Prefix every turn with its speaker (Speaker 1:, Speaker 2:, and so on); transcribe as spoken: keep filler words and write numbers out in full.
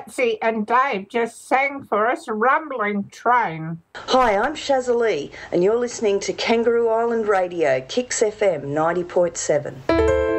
Speaker 1: Patsy and Dave just sang for us Rumbling Train.
Speaker 2: Hi, I'm Shazalee, and you're listening to Kangaroo Island Radio, Kicks F M ninety point seven.